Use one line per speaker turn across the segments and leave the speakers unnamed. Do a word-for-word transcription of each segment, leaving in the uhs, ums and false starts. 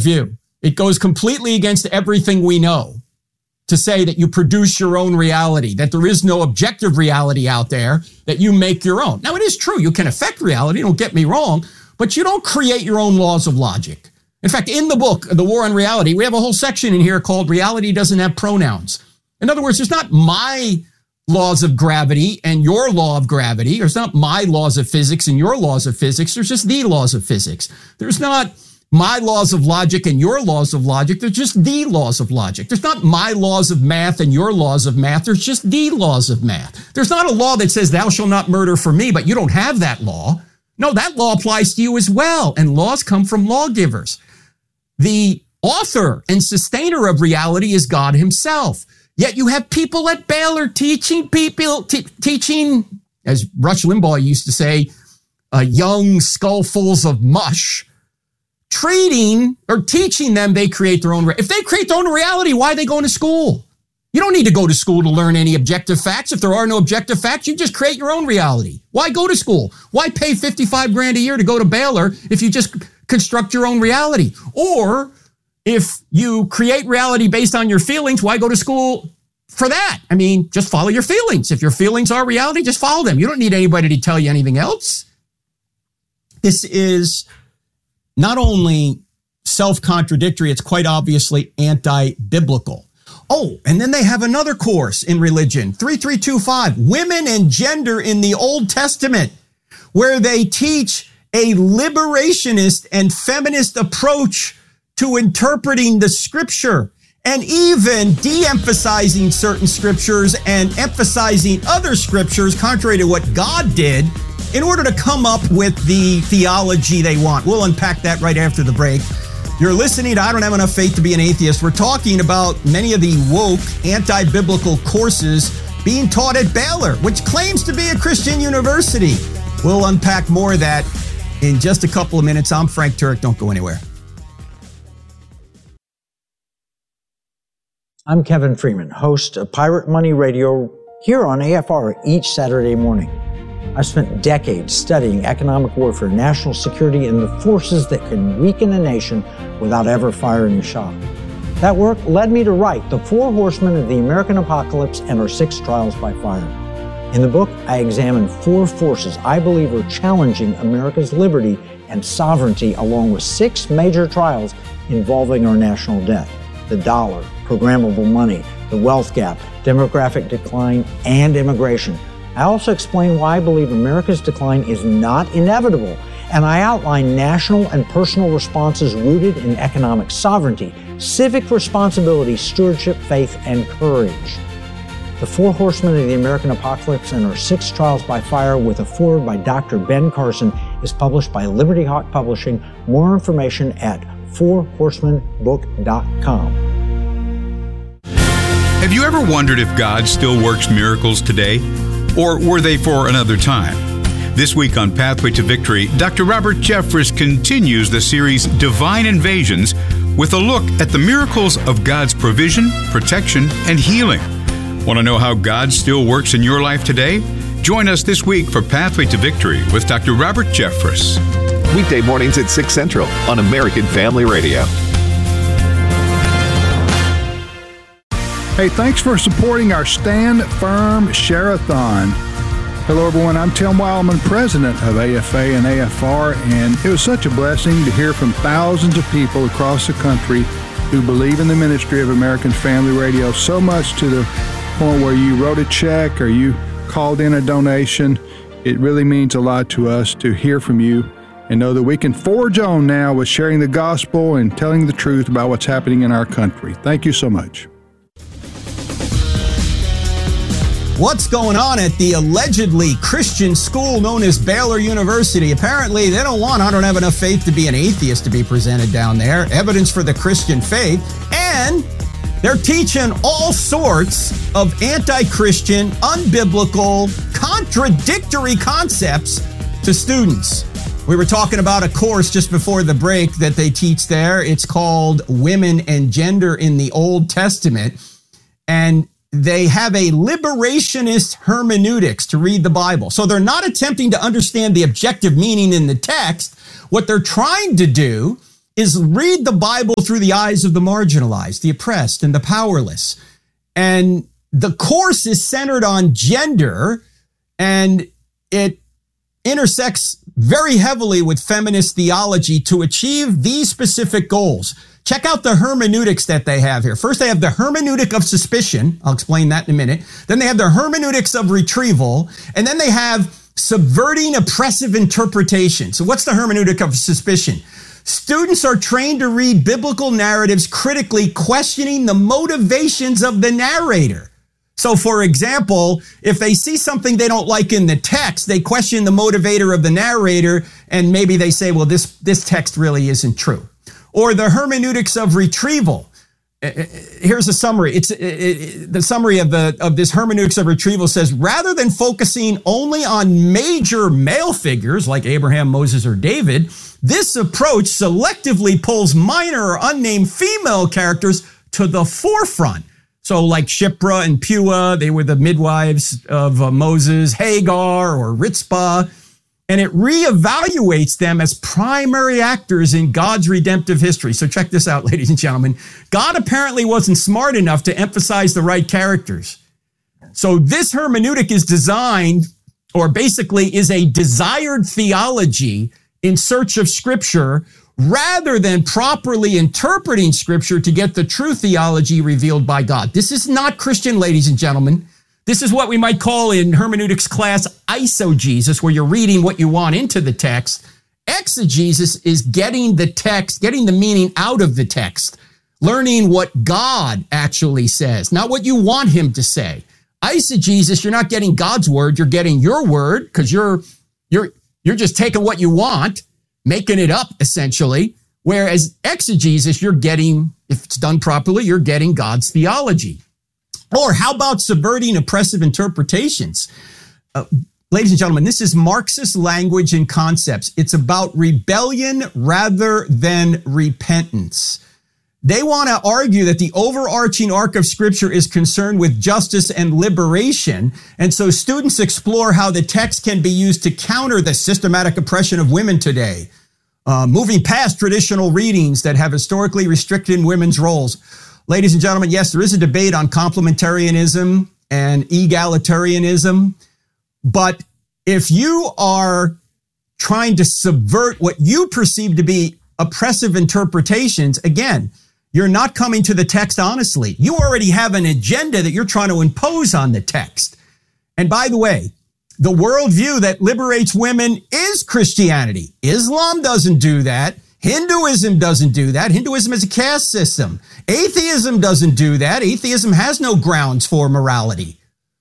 worldview. It goes completely against everything we know to say that you produce your own reality, that there is no objective reality out there, that you make your own. Now, it is true. You can affect reality. Don't get me wrong, but you don't create your own laws of logic. In fact, in the book, The War on Reality, we have a whole section in here called Reality Doesn't Have Pronouns. In other words, there's not my laws of gravity and your law of gravity. There's not my laws of physics and your laws of physics. There's just the laws of physics. There's not my laws of logic and your laws of logic. There's just the laws of logic. There's not my laws of math and your laws of math. There's just the laws of math. There's not a law that says thou shalt not murder for me, but you don't have that law. No, that law applies to you as well. And laws come from lawgivers. The author and sustainer of reality is God himself. Yet you have people at Baylor teaching people, t- teaching, as Rush Limbaugh used to say, uh, young skullfuls of mush, treating or teaching them they create their own. Re- if they create their own reality, why are they going to school? You don't need to go to school to learn any objective facts. If there are no objective facts, you just create your own reality. Why go to school? Why pay fifty-five grand a year to go to Baylor if you just construct your own reality? Or if you create reality based on your feelings, why go to school for that? I mean, just follow your feelings. If your feelings are reality, just follow them. You don't need anybody to tell you anything else. This is not only self-contradictory, it's quite obviously anti-biblical. Oh, and then they have another course in religion, three three two five, Women and Gender in the Old Testament, where they teach a liberationist and feminist approach to interpreting the scripture and even de-emphasizing certain scriptures and emphasizing other scriptures contrary to what God did in order to come up with the theology they want. We'll unpack that right after the break. You're listening to I Don't Have Enough Faith to Be an Atheist. We're talking about many of the woke, anti-biblical courses being taught at Baylor, which claims to be a Christian university. We'll unpack more of that in just a couple of minutes. I'm Frank Turek. Don't go anywhere.
I'm Kevin Freeman, host of Pirate Money Radio here on A F R each Saturday morning. I've spent decades studying economic warfare, national security, and the forces that can weaken a nation without ever firing a shot. That work led me to write The Four Horsemen of the American Apocalypse and Our Six Trials by Fire. In the book, I examine four forces I believe are challenging America's liberty and sovereignty, along with six major trials involving our national debt: the dollar, programmable money, the wealth gap, demographic decline, and immigration. I also explain why I believe America's decline is not inevitable, and I outline national and personal responses rooted in economic sovereignty, civic responsibility, stewardship, faith, and courage. The Four Horsemen of the American Apocalypse and Our Six Trials by Fire, with a foreword by Doctor Ben Carson, is published by Liberty Hawk Publishing. More information at four horsemen book dot com.
Have you ever wondered if God still works miracles today? Or were they for another time? This week on Pathway to Victory, Doctor Robert Jeffress continues the series Divine Invasions with a look at the miracles of God's provision, protection, and healing. Want to know how God still works in your life today? Join us this week for Pathway to Victory with Doctor Robert Jeffress.
Weekday mornings at six Central on American Family Radio.
Hey, thanks for supporting our Stand Firm Share-a-thon. Hello, everyone. I'm Tim Wildman, president of A F A and A F R, and it was such a blessing to hear from thousands of people across the country who believe in the ministry of American Family Radio, so much to the point where you wrote a check or you called in a donation. It really means a lot to us to hear from you and know that we can forge on now with sharing the gospel and telling the truth about what's happening in our country. Thank you so much.
What's going on at the allegedly Christian school known as Baylor University? Apparently, they don't want I Don't Have Enough Faith to Be an Atheist to be presented down there. Evidence for the Christian faith. And they're teaching all sorts of anti-Christian, unbiblical, contradictory concepts to students. We were talking about a course just before the break that they teach there. It's called Women and Gender in the Old Testament. And they have a liberationist hermeneutics to read the Bible. So they're not attempting to understand the objective meaning in the text. What they're trying to do is read the Bible through the eyes of the marginalized, the oppressed, and the powerless. And the course is centered on gender, and it intersects very heavily with feminist theology to achieve these specific goals. Check out the hermeneutics that they have here. First, they have the hermeneutic of suspicion. I'll explain that in a minute. Then they have the hermeneutics of retrieval. And then they have subverting oppressive interpretation. So what's the hermeneutic of suspicion? Students are trained to read biblical narratives critically, questioning the motivations of the narrator. So, for example, if they see something they don't like in the text, they question the motivator of the narrator, and maybe they say, well, this, this text really isn't true. Or the hermeneutics of retrieval. Here's a summary. It's it, it, the summary of the of this hermeneutics of retrieval says, rather than focusing only on major male figures like Abraham, Moses, or David, this approach selectively pulls minor or unnamed female characters to the forefront. So like Shiphrah and Puah, they were the midwives of uh, Moses, Hagar or Rizpah, and it reevaluates them as primary actors in God's redemptive history. So check this out, ladies and gentlemen. God apparently wasn't smart enough to emphasize the right characters. So this hermeneutic is designed, or basically is a desired theology in search of Scripture, rather than properly interpreting Scripture to get the true theology revealed by God. This is not Christian, ladies and gentlemen. This is what we might call in hermeneutics class eisegesis, where you're reading what you want into the text. Exegesis is getting the text, getting the meaning out of the text, learning what God actually says, not what you want him to say. Eisegesis, you're not getting God's word, you're getting your word, because you're you're you're just taking what you want, making it up, essentially. Whereas exegesis, you're getting, if it's done properly, you're getting God's theology. Or how about subverting oppressive interpretations? Uh, ladies and gentlemen, this is Marxist language and concepts. It's about rebellion rather than repentance. They want to argue that the overarching arc of Scripture is concerned with justice and liberation. And so students explore how the text can be used to counter the systematic oppression of women today, uh, moving past traditional readings that have historically restricted women's roles. Ladies and gentlemen, yes, there is a debate on complementarianism and egalitarianism. But if you are trying to subvert what you perceive to be oppressive interpretations, again, you're not coming to the text honestly. You already have an agenda that you're trying to impose on the text. And by the way, the worldview that liberates women is Christianity. Islam doesn't do that. Hinduism doesn't do that. Hinduism is a caste system. Atheism doesn't do that. Atheism has no grounds for morality.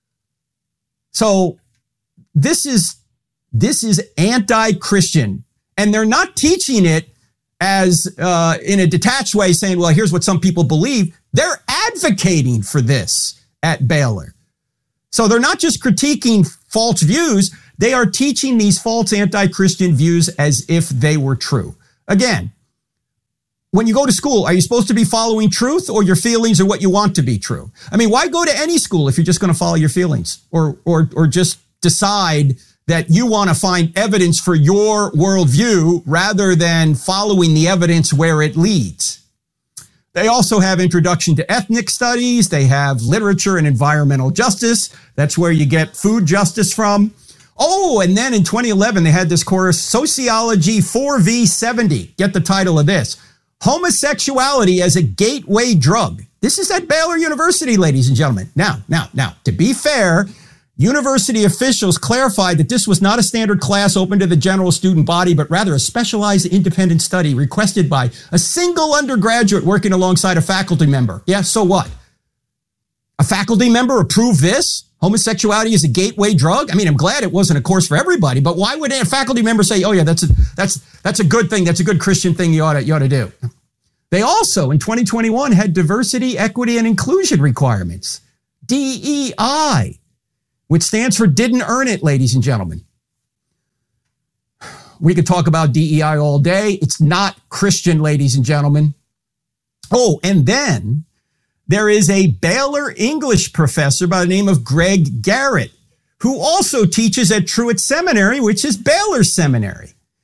So this is, this is anti-Christian. And they're not teaching it as uh, in a detached way, saying, well, here's what some people believe. They're advocating for this at Baylor. So they're not just critiquing false views. They are teaching these false anti-Christian views as if they were true. Again, when you go to school, are you supposed to be following truth or your feelings or what you want to be true? I mean, why go to any school if you're just going to follow your feelings or, or, or just decide that you want to find evidence for your worldview rather than following the evidence where it leads? They also have introduction to ethnic studies. They have literature and environmental justice. That's where you get food justice from. Oh, and then in twenty eleven, they had this course, Sociology four V seventy. Get the title of this. Homosexuality as a gateway drug. This is at Baylor University, ladies and gentlemen. Now, now, now, to be fair, university officials clarified that this was not a standard class open to the general student body, but rather a specialized independent study requested by a single undergraduate working alongside a faculty member. Yeah, so what? A faculty member approved this? Homosexuality is a gateway drug? I mean, I'm glad it wasn't a course for everybody, but why would a faculty member say, oh yeah, that's a, that's, that's a good thing. That's a good Christian thing you ought to, you ought to do. They also, in twenty twenty-one, had diversity, equity, and inclusion requirements. D E I, which stands for didn't earn it, ladies and gentlemen. We could talk about D E I all day. It's not Christian, ladies and gentlemen. Oh, and then there is a Baylor English professor by the name of Greg Garrett, who also teaches at Truett Seminary, which is Baylor Seminary.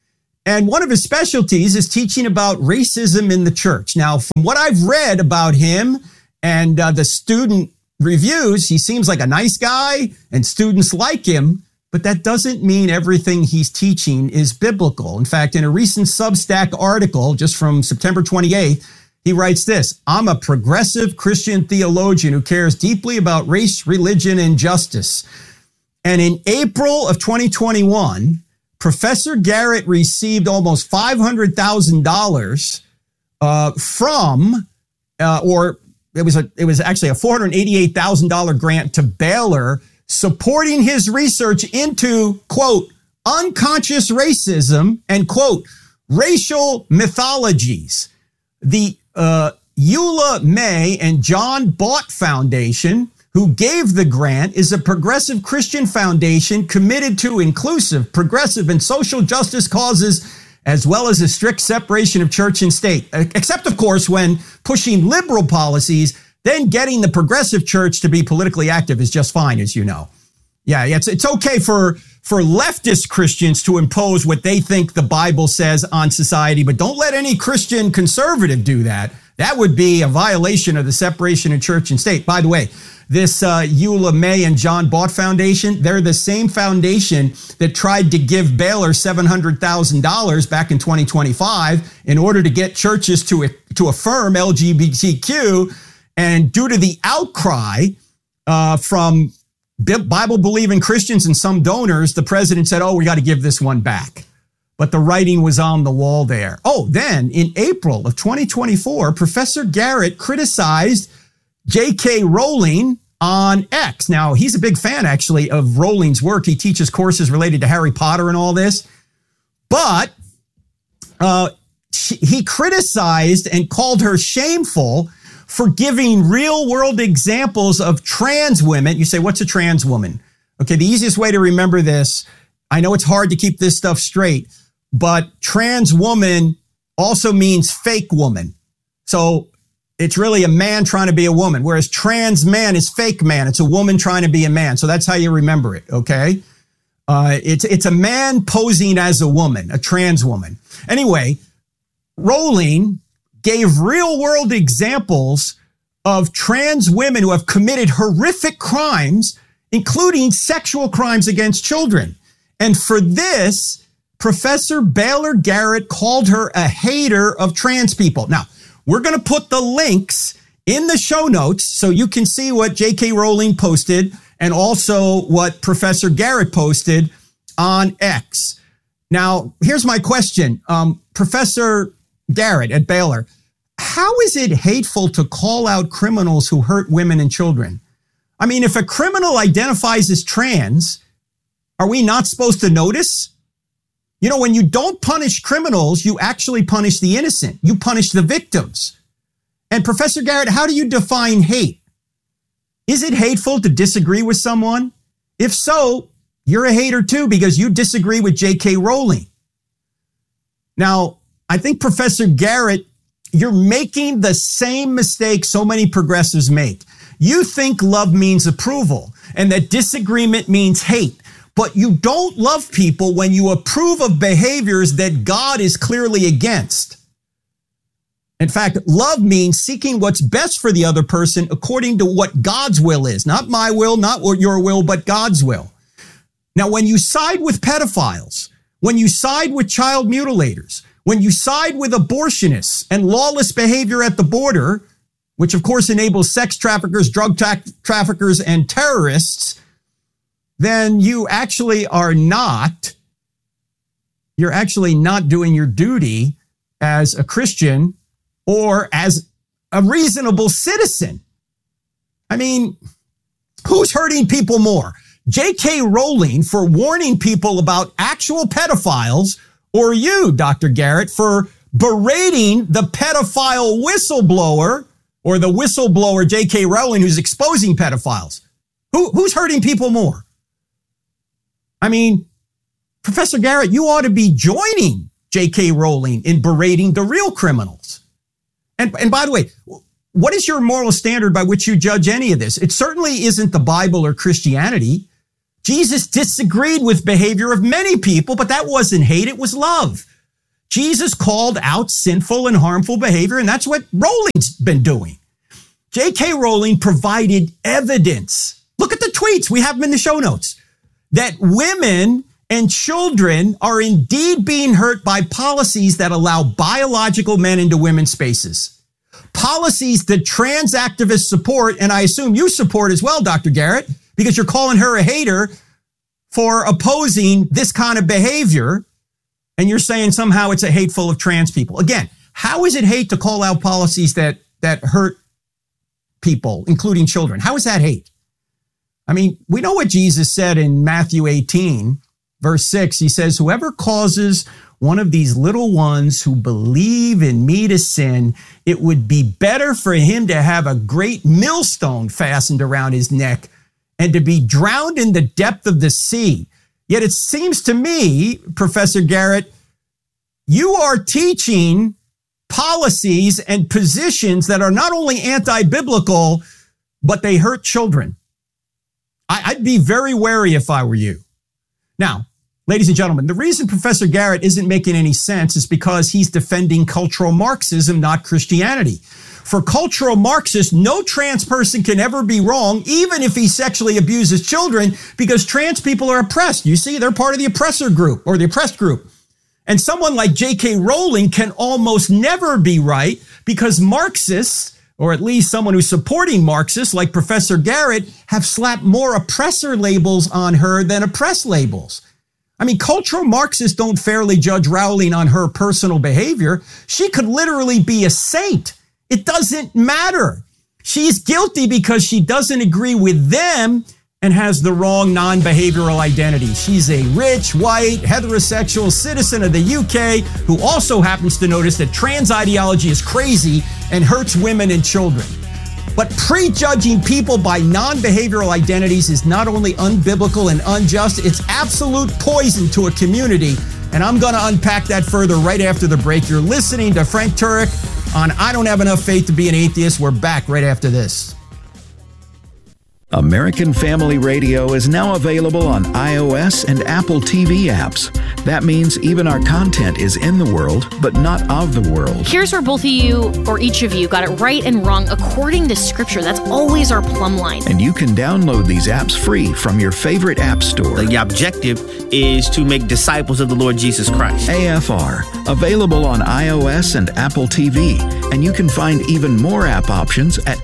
And one of his specialties is teaching about racism in the church. Now, from what I've read about him and uh, the student reviews, he seems like a nice guy and students like him, but that doesn't mean everything he's teaching is biblical. In fact, in a recent Substack article just from September twenty-eighth, he writes this: I'm a progressive Christian theologian who cares deeply about race, religion, and justice. And in April of twenty twenty-one, Professor Garrett received almost five hundred thousand dollars uh, from, uh, or it was a, it was actually a four hundred eighty-eight thousand dollars grant to Baylor, supporting his research into, quote, unconscious racism and, quote, racial mythologies. The uh, Eula May and John Bott Foundation, who gave the grant, is a progressive Christian foundation committed to inclusive, progressive, and social justice causes, as well as a strict separation of church and state. Except, of course, when pushing liberal policies, then getting the progressive church to be politically active is just fine, as you know. Yeah, it's it's okay for, for leftist Christians to impose what they think the Bible says on society, but don't let any Christian conservative do that. That would be a violation of the separation of church and state. By the way, this uh, Eula May and John Bott Foundation, they're the same foundation that tried to give Baylor seven hundred thousand dollars back in twenty twenty-five in order to get churches to, to affirm L G B T Q. And due to the outcry uh, from Bible-believing Christians and some donors, the president said, oh, we got to give this one back. But the writing was on the wall there. Oh, then in April of twenty twenty-four, Professor Garrett criticized J K Rowling on X. Now, he's a big fan, actually, of Rowling's work. He teaches courses related to Harry Potter and all this. But uh, she, he criticized and called her shameful for giving real-world examples of trans women. You say, what's a trans woman? Okay, the easiest way to remember this, I know it's hard to keep this stuff straight, but trans woman also means fake woman. So it's really a man trying to be a woman, whereas trans man is fake man. It's a woman trying to be a man. So that's how you remember it, okay? Uh, it's, it's a man posing as a woman, a trans woman. Anyway, Rowling gave real-world examples of trans women who have committed horrific crimes, including sexual crimes against children. And for this, Professor Baylor Garrett called her a hater of trans people. Now, we're going to put the links in the show notes so you can see what J K Rowling posted and also what Professor Garrett posted on X. Now, here's my question. Um, Professor Garrett at Baylor, how is it hateful to call out criminals who hurt women and children? I mean, if a criminal identifies as trans, are we not supposed to notice? You know, when you don't punish criminals, you actually punish the innocent. You punish the victims. And Professor Garrett, how do you define hate? Is it hateful to disagree with someone? If so, you're a hater too because you disagree with J K Rowling. Now, I think Professor Garrett, you're making the same mistake so many progressives make. You think love means approval and that disagreement means hate. But you don't love people when you approve of behaviors that God is clearly against. In fact, love means seeking what's best for the other person according to what God's will is. Not my will, not your will, but God's will. Now, when you side with pedophiles, when you side with child mutilators, when you side with abortionists and lawless behavior at the border, which of course enables sex traffickers, drug tra- traffickers, and terrorists, then you actually are not, you're actually not doing your duty as a Christian or as a reasonable citizen. I mean, who's hurting people more? J K Rowling for warning people about actual pedophiles, or you, Doctor Garrett, for berating the pedophile whistleblower or the whistleblower J K Rowling who's exposing pedophiles? Who, who's hurting people more? I mean, Professor Garrett, you ought to be joining J K Rowling in berating the real criminals. And, and by the way, what is your moral standard by which you judge any of this? It certainly isn't the Bible or Christianity. Jesus disagreed with behavior of many people, but that wasn't hate, it was love. Jesus called out sinful and harmful behavior, and that's what Rowling's been doing. J K. Rowling provided evidence. Look at the tweets. We have them in the show notes. That women and children are indeed being hurt by policies that allow biological men into women's spaces. Policies that trans activists support, and I assume you support as well, Doctor Garrett, because you're calling her a hater for opposing this kind of behavior, and you're saying somehow it's a hateful of trans people. Again, how is it hate to call out policies that that hurt people, including children? How is that hate? I mean, we know what Jesus said in Matthew eighteen, verse six. He says, whoever causes one of these little ones who believe in me to sin, it would be better for him to have a great millstone fastened around his neck and to be drowned in the depth of the sea. Yet it seems to me, Professor Garrett, you are teaching policies and positions that are not only anti-biblical, but they hurt children. I'd be very wary if I were you. Now, ladies and gentlemen, the reason Professor Garrett isn't making any sense is because he's defending cultural Marxism, not Christianity. For cultural Marxists, no trans person can ever be wrong, even if he sexually abuses children, because trans people are oppressed. You see, they're part of the oppressor group or the oppressed group. And someone like J K. Rowling can almost never be right because Marxists, or at least someone who's supporting Marxists like Professor Garrett, have slapped more oppressor labels on her than oppressed labels. I mean, cultural Marxists don't fairly judge Rowling on her personal behavior. She could literally be a saint. It doesn't matter. She's guilty because she doesn't agree with them and has the wrong non-behavioral identity. She's a rich, white, heterosexual citizen of the U K who also happens to notice that trans ideology is crazy and hurts women and children. But prejudging people by non-behavioral identities is not only unbiblical and unjust, it's absolute poison to a community. And I'm going to unpack that further right after the break. You're listening to Frank Turek on I Don't Have Enough Faith to Be an Atheist. We're back right after this.
American Family Radio is now available on iOS and Apple T V apps. That means even our content is in the world, but not of the world.
Here's where both of you, or each of you, got it right and wrong according to Scripture. That's always our plumb line.
And you can download these apps free from your favorite app store.
The objective is to make disciples of the Lord Jesus Christ.
A F R, available on iOS and Apple T V. And you can find even more app options at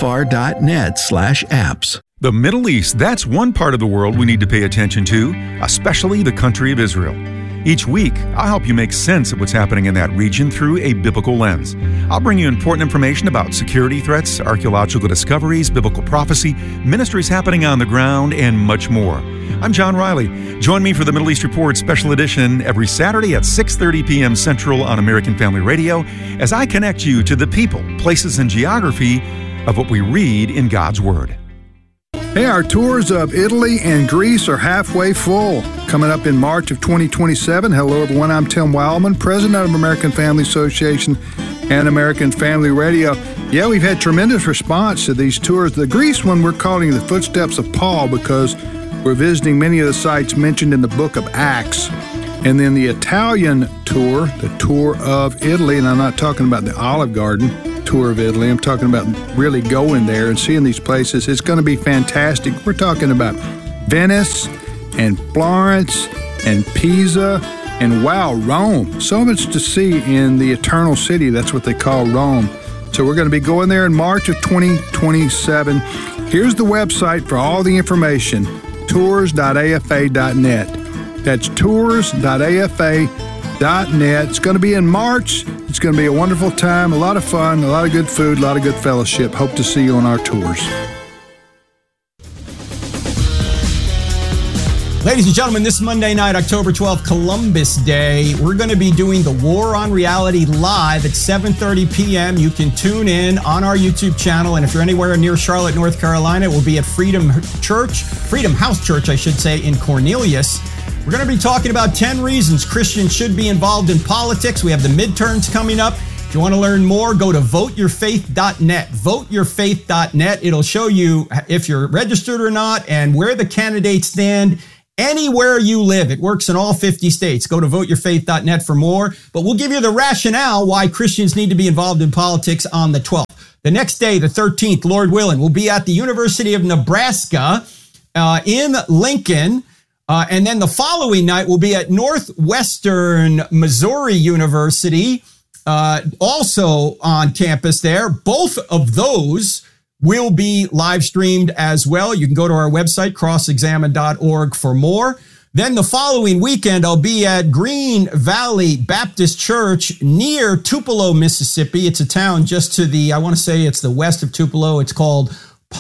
afr.net slash apps.
The Middle East, that's one part of the world we need to pay attention to, especially the country of Israel. Each week, I'll help you make sense of what's happening in that region through a biblical lens. I'll bring you important information about security threats, archaeological discoveries, biblical prophecy, ministries happening on the ground, and much more. I'm John Riley. Join me for the Middle East Report Special Edition every Saturday at six thirty p.m. Central on American Family Radio as I connect you to the people, places, and geography of what we read in God's Word.
Hey, our tours of Italy and Greece are halfway full. Coming up in March of twenty twenty-seven. Hello, everyone. I'm Tim Wildman, president of American Family Association and American Family Radio. Yeah, we've had tremendous response to these tours. The Greece one we're calling the Footsteps of Paul because we're visiting many of the sites mentioned in the book of Acts. And then the Italian tour, the tour of Italy, and I'm not talking about the Olive Garden tour of Italy. I'm talking about really going there and seeing these places. It's going to be fantastic. We're talking about Venice and Florence and Pisa and, wow, Rome. So much to see in the Eternal City. That's what they call Rome. So we're going to be going there in March of twenty twenty-seven. Here's the website for all the information, tours dot a f a dot net. That's tours dot a f a dot net. It's going to be in March. It's going to be a wonderful time, a lot of fun, a lot of good food, a lot of good fellowship. Hope to see you on our tours.
Ladies and gentlemen, this Monday night, October twelfth, Columbus Day, we're going to be doing the War on Reality live at seven thirty p.m. You can tune in on our YouTube channel, and if you're anywhere near Charlotte, North Carolina, we'll be at Freedom Church, Freedom House Church, I should say, in Cornelius. We're going to be talking about ten reasons Christians should be involved in politics. We have the midterms coming up. If you want to learn more, go to vote your faith dot net. vote your faith dot net. It'll show you if you're registered or not and where the candidates stand anywhere you live. It works in all fifty states. Go to vote your faith dot net for more. But we'll give you the rationale why Christians need to be involved in politics on the twelfth. The next day, the thirteenth, Lord willing, we'll be at the University of Nebraska uh, in Lincoln. Uh, and then the following night, we'll be at Northwestern Missouri University, uh, also on campus there. Both of those will be live streamed as well. You can go to our website, cross examine dot org, for more. Then the following weekend, I'll be at Green Valley Baptist Church near Tupelo, Mississippi. It's a town just to the, I want to say it's the west of Tupelo. It's called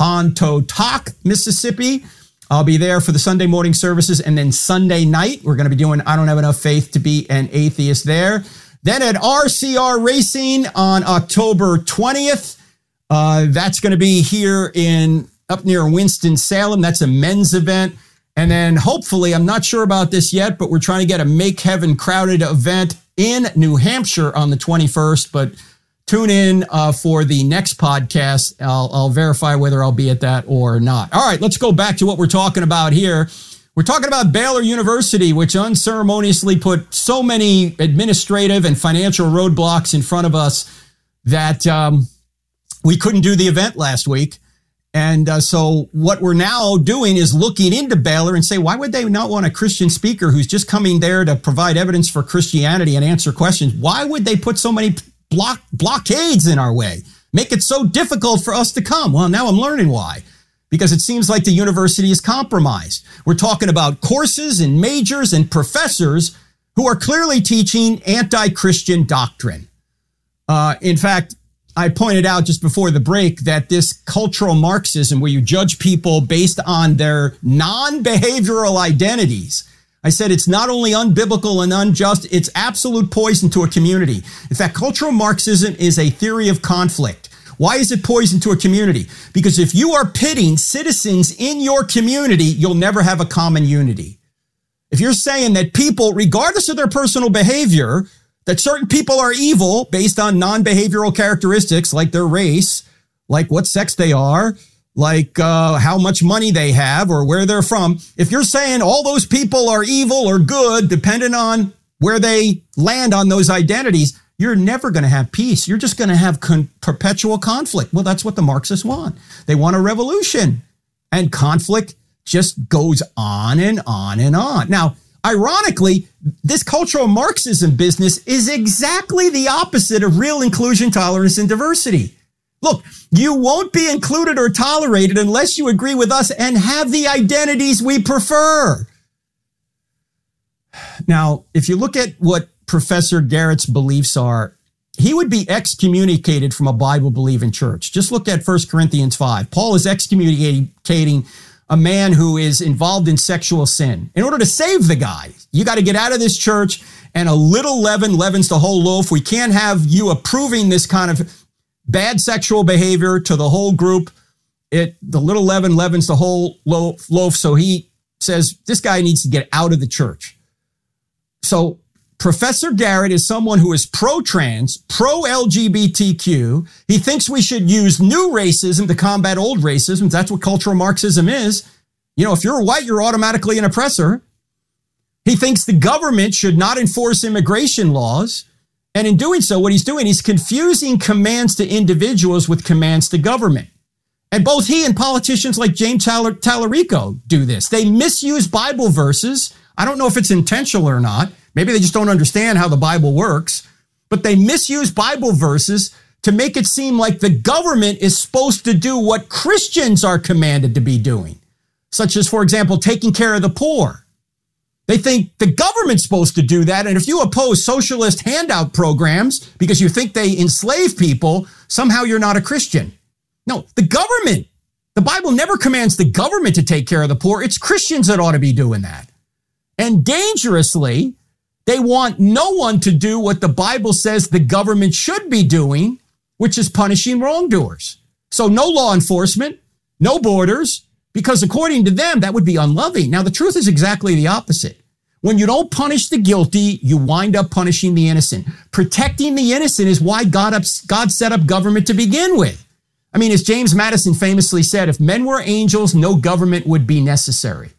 Pontotoc, Mississippi. I'll be there for the Sunday morning services. And then Sunday night, we're going to be doing I Don't Have Enough Faith to Be an Atheist there. Then at R C R Racing on October twentieth. Uh, that's going to be here in up near Winston-Salem. That's a men's event. And then hopefully, I'm not sure about this yet, but we're trying to get a Make Heaven Crowded event in New Hampshire on the twenty-first. But tune in uh, for the next podcast. I'll, I'll verify whether I'll be at that or not. All right, let's go back to what we're talking about here. We're talking about Baylor University, which unceremoniously put so many administrative and financial roadblocks in front of us that um, we couldn't do the event last week. And uh, so what we're now doing is looking into Baylor and say, why would they not want a Christian speaker who's just coming there to provide evidence for Christianity and answer questions? Why would they put so many block blockades in our way? Make it so difficult for us to come? Well, now I'm learning why. Because it seems like the university is compromised. We're talking about courses and majors and professors who are clearly teaching anti-Christian doctrine. Uh, in fact, I pointed out just before the break that this cultural Marxism, where you judge people based on their non-behavioral identities, I said it's not only unbiblical and unjust, it's absolute poison to a community. In fact, cultural Marxism is a theory of conflict. Why is it poison to a community? Because if you are pitting citizens in your community, you'll never have a common unity. If you're saying that people, regardless of their personal behavior, that certain people are evil based on non-behavioral characteristics like their race, like what sex they are, like uh, how much money they have or where they're from. If you're saying all those people are evil or good, depending on where they land on those identities, you're never going to have peace. You're just going to have con- perpetual conflict. Well, that's what the Marxists want. They want a revolution, and conflict just goes on and on and on. Now, ironically, this cultural Marxism business is exactly the opposite of real inclusion, tolerance, and diversity. Look, you won't be included or tolerated unless you agree with us and have the identities we prefer. Now, if you look at what Professor Garrett's beliefs are, he would be excommunicated from a Bible-believing church. Just look at First Corinthians five. Paul is excommunicating a man who is involved in sexual sin. In order to save the guy, you got to get out of this church, and a little leaven leavens the whole loaf. We can't have you approving this kind of bad sexual behavior to the whole group. It the little leaven leavens the whole loaf, loaf. So he says this guy needs to get out of the church. So Professor Garrett is someone who is pro-trans, pro-L G B T Q. He thinks we should use new racism to combat old racism. That's what cultural Marxism is. You know, if you're white, you're automatically an oppressor. He thinks the government should not enforce immigration laws. And in doing so, what he's doing, he's confusing commands to individuals with commands to government. And both he and politicians like James Tallarico do this. They misuse Bible verses. I don't know if it's intentional or not. Maybe they just don't understand how the Bible works, but they misuse Bible verses to make it seem like the government is supposed to do what Christians are commanded to be doing, such as, for example, taking care of the poor. They think the government's supposed to do that, and if you oppose socialist handout programs because you think they enslave people, somehow you're not a Christian. No, the government, the Bible never commands the government to take care of the poor. It's Christians that ought to be doing that. And dangerously, they want no one to do what the Bible says the government should be doing, which is punishing wrongdoers. So no law enforcement, no borders, because according to them, that would be unloving. Now, the truth is exactly the opposite. When you don't punish the guilty, you wind up punishing the innocent. Protecting the innocent is why God, up, God set up government to begin with. I mean, as James Madison famously said, if men were angels, no government would be necessary.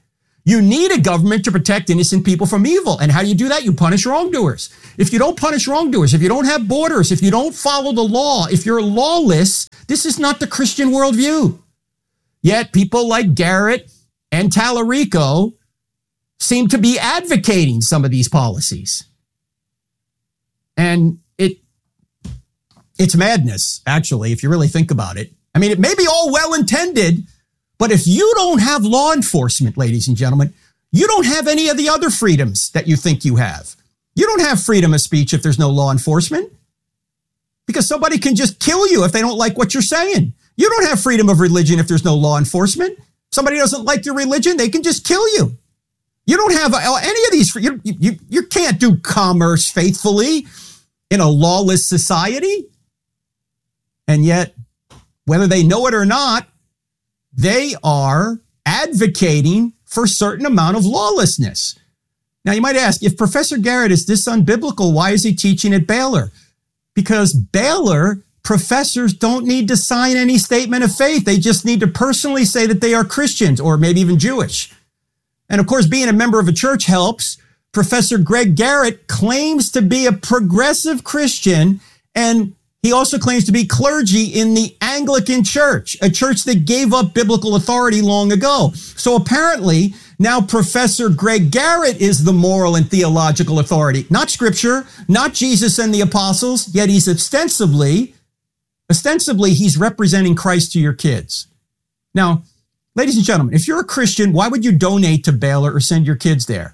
You need a government to protect innocent people from evil. And how do you do that? You punish wrongdoers. If you don't punish wrongdoers, if you don't have borders, if you don't follow the law, if you're lawless, this is not the Christian worldview. Yet people like Garrett and Tallarico seem to be advocating some of these policies. And it it's madness, actually, if you really think about it. I mean, it may be all well-intended, but if you don't have law enforcement, ladies and gentlemen, you don't have any of the other freedoms that you think you have. You don't have freedom of speech if there's no law enforcement, because somebody can just kill you if they don't like what you're saying. You don't have freedom of religion if there's no law enforcement. Somebody doesn't like your religion, they can just kill you. You don't have any of these. You, you, you can't do commerce faithfully in a lawless society. And yet, whether they know it or not, they are advocating for a certain amount of lawlessness. Now, you might ask, if Professor Garrett is this unbiblical, why is he teaching at Baylor? Because Baylor professors don't need to sign any statement of faith. They just need to personally say that they are Christians or maybe even Jewish. And of course, being a member of a church helps. Professor Greg Garrett claims to be a progressive Christian, and he also claims to be clergy in the Anglican Church, a church that gave up biblical authority long ago. So apparently, now Professor Greg Garrett is the moral and theological authority, not Scripture, not Jesus and the apostles, yet he's ostensibly, ostensibly, he's representing Christ to your kids. Now, ladies and gentlemen, if you're a Christian, why would you donate to Baylor or send your kids there?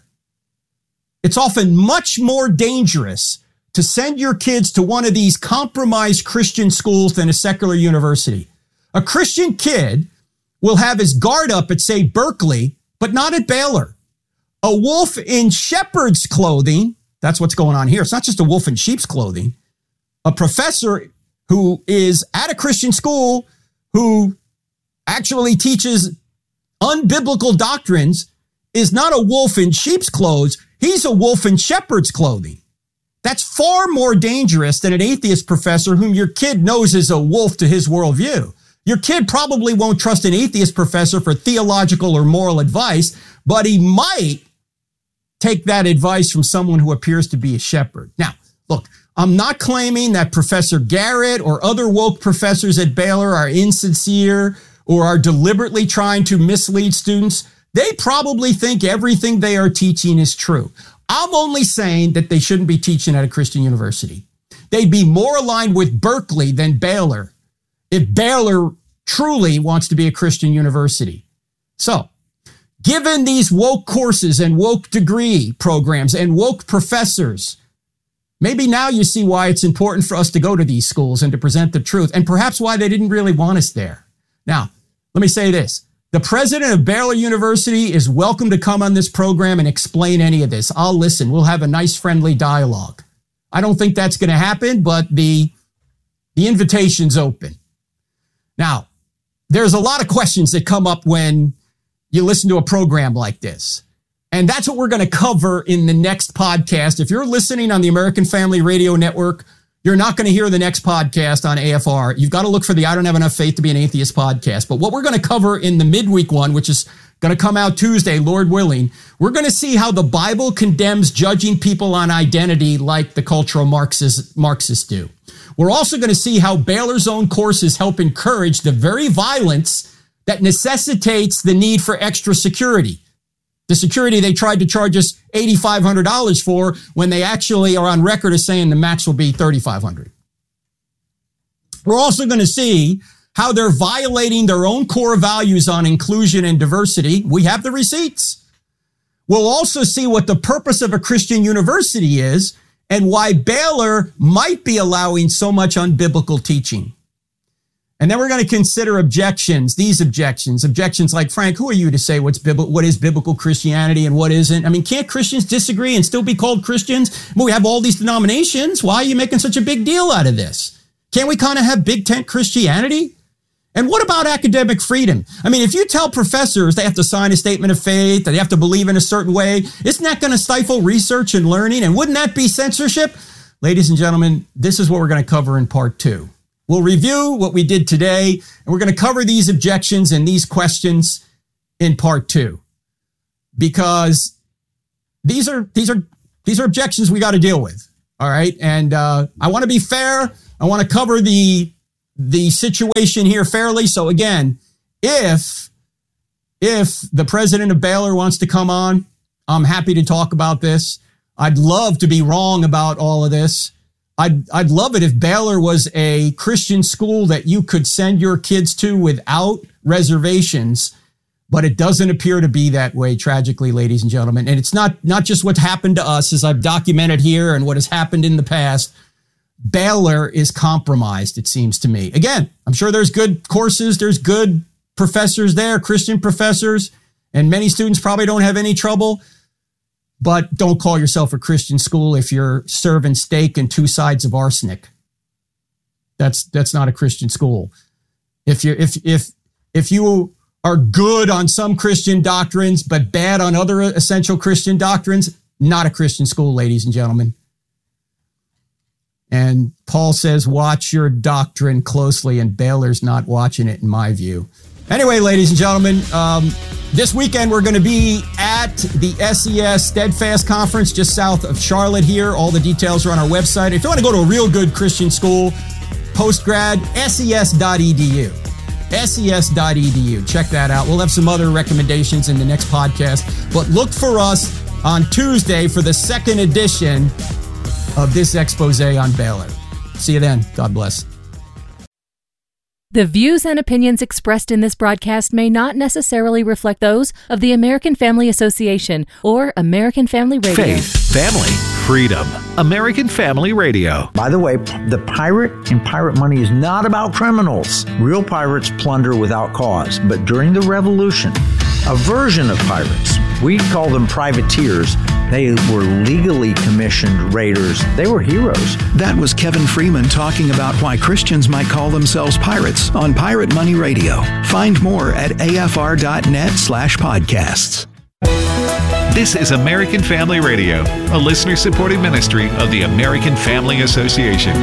It's often much more dangerous to send your kids to one of these compromised Christian schools than a secular university. A Christian kid will have his guard up at, say, Berkeley, but not at Baylor. A wolf in shepherd's clothing, that's what's going on here. It's not just a wolf in sheep's clothing. A professor who is at a Christian school who actually teaches unbiblical doctrines is not a wolf in sheep's clothes. He's a wolf in shepherd's clothing. That's far more dangerous than an atheist professor whom your kid knows is a wolf to his worldview. Your kid probably won't trust an atheist professor for theological or moral advice, but he might take that advice from someone who appears to be a shepherd. Now, look, I'm not claiming that Professor Garrett or other woke professors at Baylor are insincere or are deliberately trying to mislead students. They probably think everything they are teaching is true. I'm only saying that they shouldn't be teaching at a Christian university. They'd be more aligned with Berkeley than Baylor if Baylor truly wants to be a Christian university. So, given these woke courses and woke degree programs and woke professors, maybe now you see why it's important for us to go to these schools and to present the truth, and perhaps why they didn't really want us there. Now, let me say this. The president of Baylor University is welcome to come on this program and explain any of this. I'll listen. We'll have a nice, friendly dialogue. I don't think that's going to happen, but the, the invitation's open. Now, there's a lot of questions that come up when you listen to a program like this. And that's what we're going to cover in the next podcast. If you're listening on the American Family Radio Network, you're not going to hear the next podcast on A F R. You've got to look for the I Don't Have Enough Faith to Be an Atheist podcast. But what we're going to cover in the midweek one, which is going to come out Tuesday, Lord willing, we're going to see how the Bible condemns judging people on identity like the cultural Marxists, Marxists do. We're also going to see how Baylor's own courses help encourage the very violence that necessitates the need for extra security. The security they tried to charge us eight thousand five hundred dollars for when they actually are on record as saying the max will be three thousand five hundred dollars. We're also going to see how they're violating their own core values on inclusion and diversity. We have the receipts. We'll also see what the purpose of a Christian university is and why Baylor might be allowing so much unbiblical teaching. And then we're going to consider objections, these objections, objections like, Frank, who are you to say what's bibl- what is biblical Christianity and what isn't? I mean, can't Christians disagree and still be called Christians? Well, we have all these denominations. Why are you making such a big deal out of this? Can't we kind of have big tent Christianity? And what about academic freedom? I mean, if you tell professors they have to sign a statement of faith, that they have to believe in a certain way, isn't that going to stifle research and learning? And wouldn't that be censorship? Ladies and gentlemen, this is what we're going to cover in part two. We'll review what we did today, and we're going to cover these objections and these questions in part two. because these are these are these are objections we got to deal with. All right, and uh, I want to be fair. I want to cover the the situation here fairly. So again, if if the president of Baylor wants to come on, I'm happy to talk about this. I'd love to be wrong about all of this. I'd I'd love it if Baylor was a Christian school that you could send your kids to without reservations, but it doesn't appear to be that way, tragically, ladies and gentlemen. And it's not not just what's happened to us, as I've documented here, and what has happened in the past. Baylor is compromised, it seems to me. Again, I'm sure there's good courses, there's good professors there, Christian professors, and many students probably don't have any trouble. But don't call yourself a Christian school if you're serving steak and two sides of arsenic. That's that's not a Christian school. If you if if if you are good on some Christian doctrines but bad on other essential Christian doctrines, not a Christian school, ladies and gentlemen. And Paul says, watch your doctrine closely, and Baylor's not watching it, in my view. Anyway, ladies and gentlemen, um, this weekend we're going to be at the S E S Steadfast Conference just south of Charlotte here. All the details are on our website. If you want to go to a real good Christian school, post-grad, S E S dot E D U. S E S dot E D U. Check that out. We'll have some other recommendations in the next podcast. But look for us on Tuesday for the second edition of this expose on Baylor. See you then. God bless.
The views and opinions expressed in this broadcast may not necessarily reflect those of the American Family Association or American Family Radio.
Faith, family, freedom. American Family Radio.
By the way, the pirate in Pirate Money is not about criminals. Real pirates plunder without cause. But during the Revolution, a version of pirates, we call them privateers, they were legally commissioned raiders. They were heroes.
That was Kevin Freeman talking about why Christians might call themselves pirates on Pirate Money Radio. Find more at afr.net slash podcasts.
This is American Family Radio, a listener-supported ministry of the American Family Association.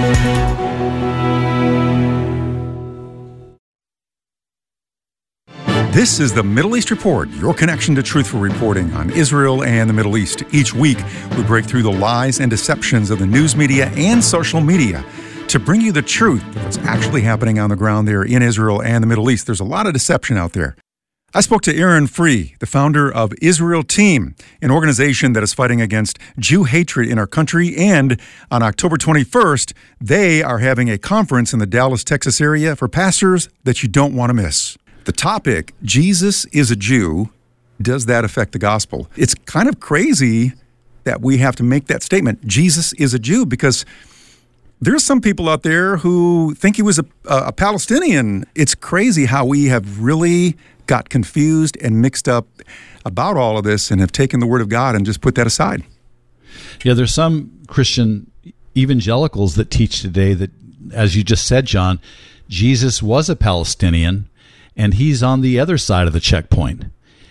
This is the Middle East Report, your connection to truthful reporting on Israel and the Middle East. Each week, we break through the lies and deceptions of the news media and social media to bring you the truth of what's actually happening on the ground there in Israel and the Middle East. There's a lot of deception out there. I spoke to Aaron Free, the founder of Israel Team, an organization that is fighting against Jew hatred in our country. And on October twenty-first, they are having a conference in the Dallas, Texas area for pastors that you don't want to miss. The topic, Jesus is a Jew, does that affect the gospel? It's kind of crazy that we have to make that statement, Jesus is a Jew, because there's some people out there who think he was a, a Palestinian. It's crazy how we have really got confused and mixed up about all of this and have taken the word of God and just put that aside.
Yeah, there's some Christian evangelicals that teach today that, as you just said, John, Jesus was a Palestinian, and he's on the other side of the checkpoint.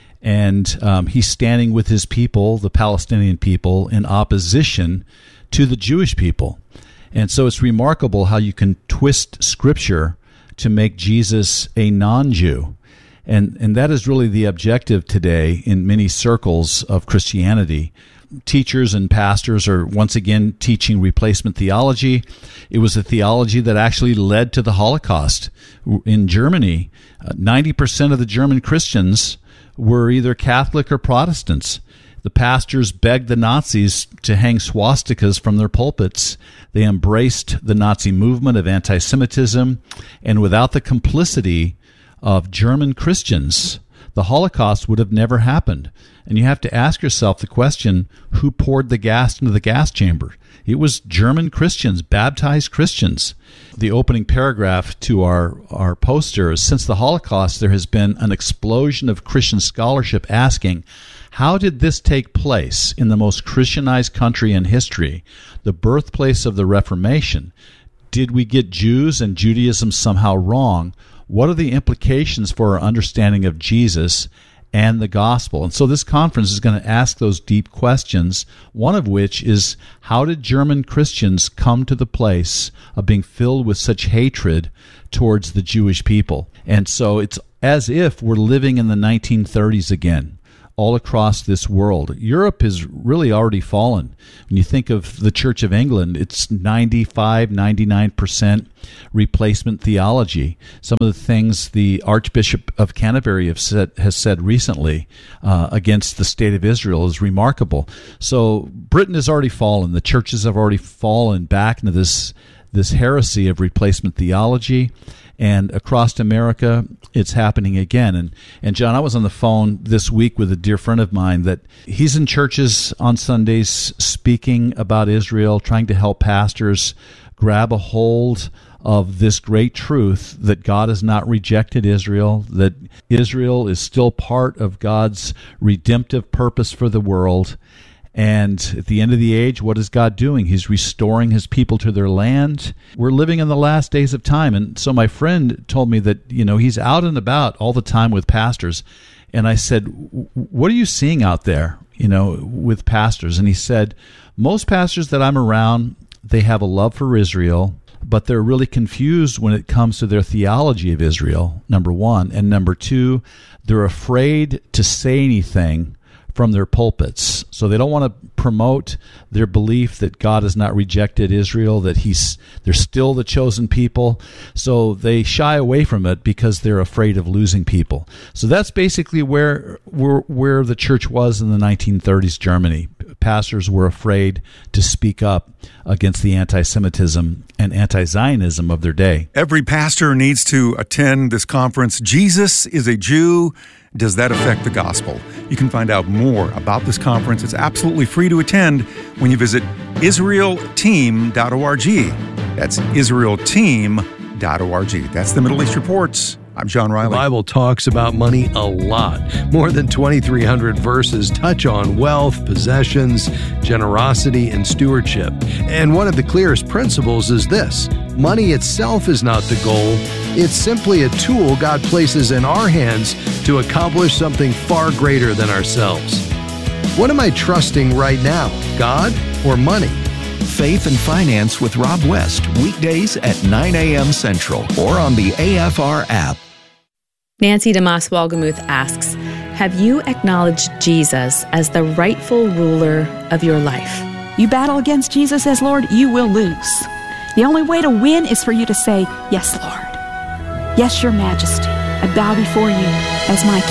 And um, he's standing with his people, the Palestinian people, in opposition to the Jewish people. And so it's remarkable how you can twist Scripture to make Jesus a non-Jew. And, and that is really the objective today in many circles of Christianity. Teachers and pastors are once again teaching replacement theology. It was a theology that actually led to the Holocaust. In Germany, uh, ninety percent of the German Christians were either Catholic or Protestants. The pastors begged the Nazis to hang swastikas from their pulpits. They embraced the Nazi movement of anti-Semitism, and without the complicity of German Christians, the Holocaust would have never happened. And you have to ask yourself the question, who poured the gas into the gas chamber? It was German Christians, baptized Christians. The opening paragraph to our, our poster is, since the Holocaust, there has been an explosion of Christian scholarship asking, how did this take place in the most Christianized country in history, the birthplace of the Reformation? Did we get Jews and Judaism somehow wrong? What are the implications for our understanding of Jesus and the gospel? And so this conference is going to ask those deep questions, one of which is, how did German Christians come to the place of being filled with such hatred towards the Jewish people? And so it's as if we're living in the nineteen thirties again. all across this world. Europe has really already fallen. When you think of the Church of England, it's ninety-five, ninety-nine percent replacement theology. Some of the things the Archbishop of Canterbury have said, has said recently uh, against the state of Israel is remarkable. So Britain has already fallen. The churches have already fallen back into this this heresy of replacement theology. And across America, it's happening again. And and John, I was on the phone this week with a dear friend of mine that he's in churches on Sundays speaking about Israel, trying to help pastors grab a hold of this great truth that God has not rejected Israel, that Israel is still part of God's redemptive purpose for the world. And at the end of the age, what is God doing? He's restoring his people to their land. We're living in the last days of time. And so my friend told me that, you know, he's out and about all the time with pastors. And I said, what are you seeing out there, you know, with pastors? And he said, most pastors that I'm around, they have a love for Israel, but they're really confused when it comes to their theology of Israel, number one. And number two, they're afraid to say anything from their pulpits. So they don't want to promote their belief that God has not rejected Israel, that he's they're still the chosen people. So they shy away from it because they're afraid of losing people. So that's basically where where, where the church was in the nineteen thirties Germany. Pastors were afraid to speak up against the anti-Semitism and anti-Zionism of their day.
Every pastor needs to attend this conference. Jesus is a Jew. Does that affect the gospel? You can find out more about this conference. It's absolutely free to attend when you visit Israel team dot org. That's Israel team dot org. That's the Middle East Reports. I'm John Riley.
The Bible talks about money a lot. More than twenty-three hundred verses touch on wealth, possessions, generosity, and stewardship. And one of the clearest principles is this: money itself is not the goal. It's simply a tool God places in our hands to accomplish something far greater than ourselves. What am I trusting right now, God or money?
Faith and Finance with Rob West, weekdays at nine a.m. Central or on the A F R app.
Nancy DeMoss Walgemuth asks, have you acknowledged Jesus as the rightful ruler of your life?
You battle against Jesus as Lord, you will lose. The only way to win is for you to say, yes, Lord. Yes, Your Majesty. I bow before you as my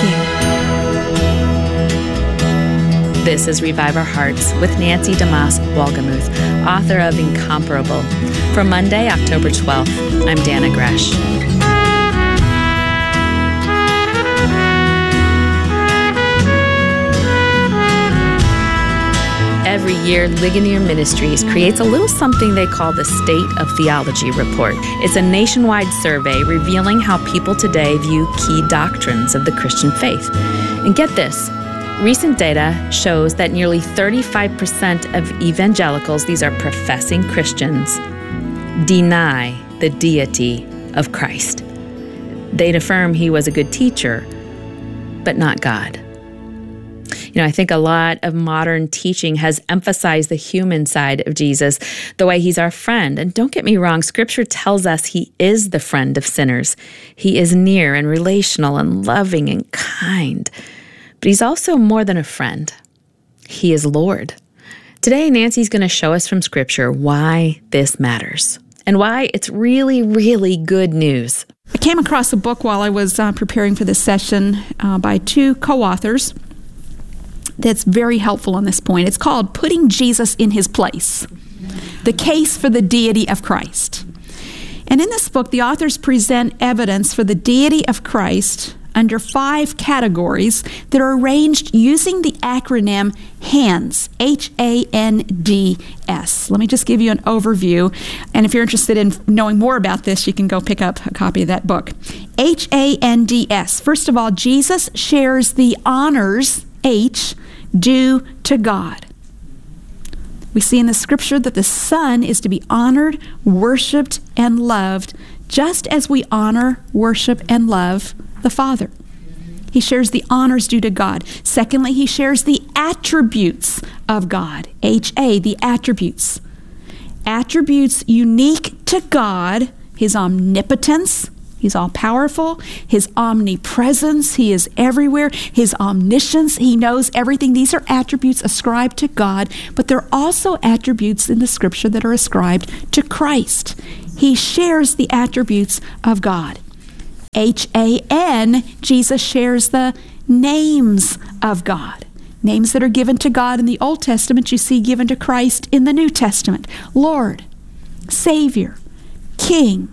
King.
This is Revive Our Hearts with Nancy DeMoss Walgemuth, author of Incomparable. For Monday, October twelfth, I'm Dana Gresh. Every year, Ligonier Ministries creates a little something they call the State of Theology Report. It's a nationwide survey revealing how people today view key doctrines of the Christian faith. And get this, recent data shows that nearly thirty-five percent of evangelicals, these are professing Christians, deny the deity of Christ. They'd affirm he was a good teacher, but not God. You know, I think a lot of modern teaching has emphasized the human side of Jesus, the way he's our friend. And don't get me wrong, Scripture tells us he is the friend of sinners. He is near and relational and loving and kind. But he's also more than a friend. He is Lord. Today, Nancy's going to show us from Scripture why this matters and why it's really, really good news.
I came across a book while I was uh, preparing for this session uh, by two co-authors that's very helpful on this point. It's called Putting Jesus in His Place, The Case for the Deity of Christ. And in this book, the authors present evidence for the deity of Christ under five categories that are arranged using the acronym HANDS, H A N D S. Let me just give you an overview, and if you're interested in knowing more about this, you can go pick up a copy of that book. H A N D S. First of all, Jesus shares the honors, H, due to God. We see in the Scripture that the Son is to be honored, worshiped, and loved, just as we honor, worship, and love the Father. He shares the honors due to God. Secondly, he shares the attributes of God. H A, the attributes. Attributes unique to God, his omnipotence, He's all-powerful. His omnipresence, he is everywhere. His omniscience, he knows everything. These are attributes ascribed to God, but they're also attributes in the Scripture that are ascribed to Christ. He shares the attributes of God. H A N, Jesus shares the names of God. Names that are given to God in the Old Testament, you see given to Christ in the New Testament. Lord, Savior, King,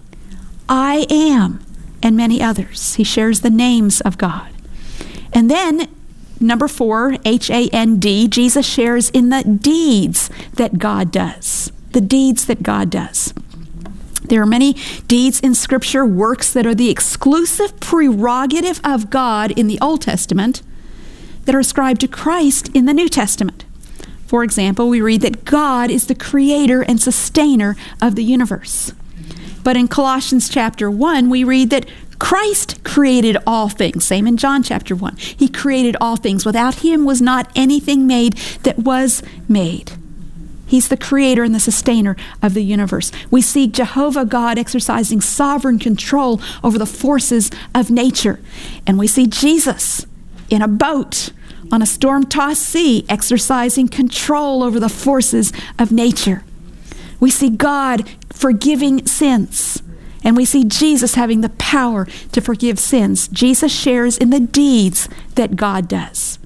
I am, and many others. He shares the names of God. And then, number four, H A N D, Jesus shares in the deeds that God does. The deeds that God does. There are many deeds in Scripture, works that are the exclusive prerogative of God in the Old Testament that are ascribed to Christ in the New Testament. For example, we read that God is the creator and sustainer of the universe. But in Colossians chapter one, we read that Christ created all things. Same in John chapter one. He created all things. Without him was not anything made that was made. He's the creator and the sustainer of the universe. We see Jehovah God exercising sovereign control over the forces of nature. And we see Jesus in a boat on a storm-tossed sea exercising control over the forces of nature. We see God forgiving sins. And we see Jesus having the power to forgive sins. Jesus shares in the deeds that God does.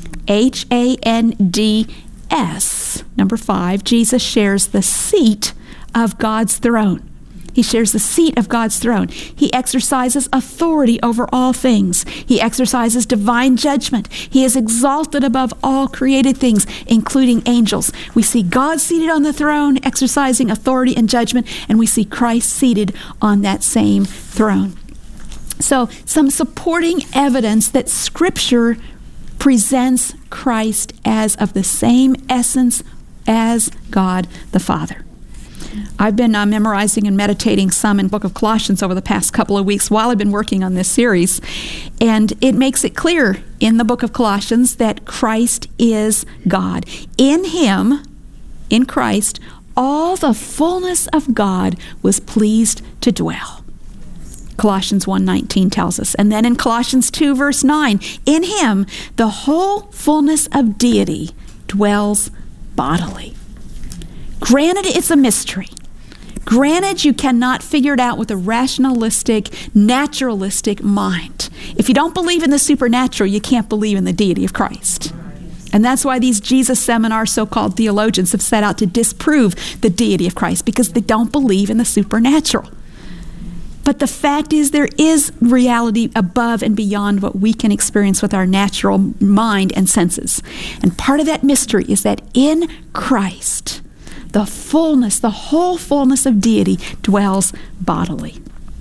H A N D S, number five, Jesus shares the seat of God's throne. He shares the seat of God's throne. He exercises authority over all things. He exercises divine judgment. He is exalted above all created things, including angels. We see God seated on the throne, exercising authority and judgment, and we see Christ seated on that same throne. So, some supporting evidence that Scripture presents Christ as of the same essence as God the Father. I've been uh, memorizing and meditating some in the book of Colossians over the past couple of weeks while I've been working on this series. And it makes it clear in the book of Colossians that Christ is God. In him, in Christ, all the fullness of God was pleased to dwell. Colossians one nineteen tells us. And then in Colossians two verse nine, in him the whole fullness of deity dwells bodily. Granted, it's a mystery. Granted, you cannot figure it out with a rationalistic, naturalistic mind. If you don't believe in the supernatural, you can't believe in the deity of Christ. And that's why these Jesus seminar so-called theologians have set out to disprove the deity of Christ, because they don't believe in the supernatural. But the fact is, there is reality above and beyond what we can experience with our natural mind and senses. And part of that mystery is that in Christ, the fullness, the whole fullness of deity dwells bodily.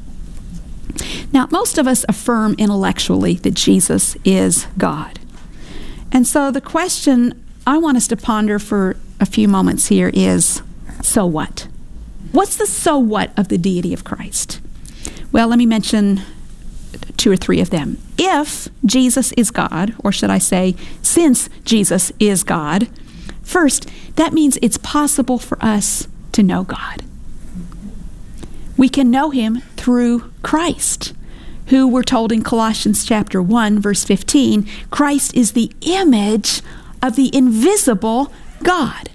Now, most of us affirm intellectually that Jesus is God. And so the question I want us to ponder for a few moments here is, so what? What's the so what of the deity of Christ? Well, let me mention two or three of them. If Jesus is God, or should I say, since Jesus is God, first, that means it's possible for us to know God. We can know him through Christ, who we're told in Colossians chapter one, verse fifteen, Christ is the image of the invisible God.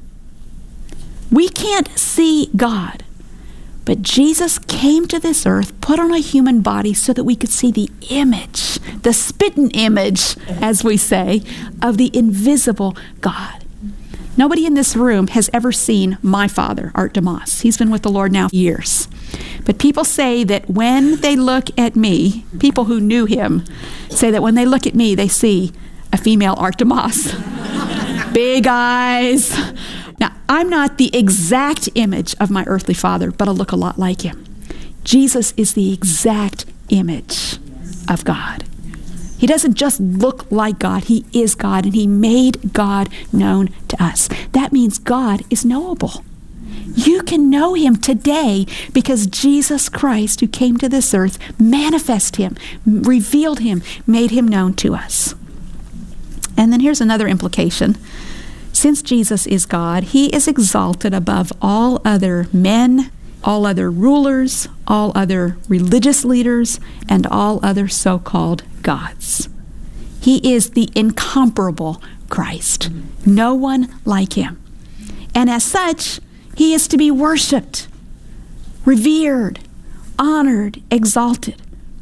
We can't see God, but Jesus came to this earth, put on a human body so that we could see the image, the spitting image, as we say, of the invisible God. Nobody in this room has ever seen my father, Art DeMoss. He's been with the Lord now years. But people say that when they look at me, people who knew him say that when they look at me, they see a female Art DeMoss. Big eyes. Now, I'm not the exact image of my earthly father, but I look a lot like him. Jesus is the exact image of God. He doesn't just look like God, he is God, and he made God known to us. That means God is knowable. You can know him today because Jesus Christ, who came to this earth, manifested him, revealed him, made him known to us. And then here's another implication. Since Jesus is God, he is exalted above all other men all other rulers, all other religious leaders, and all other so-called gods. He is the incomparable Christ. No one like him. And as such, he is to be worshiped, revered, honored, exalted.